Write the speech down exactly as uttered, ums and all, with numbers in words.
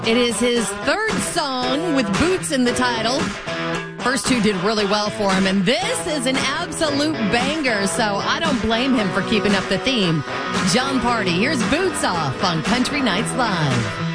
It is his third song with Boots in the title. First two did really well for him, and this is an absolute banger, so I don't blame him for keeping up the theme. Jon Pardi, here's Boots Off on Country Nights Live.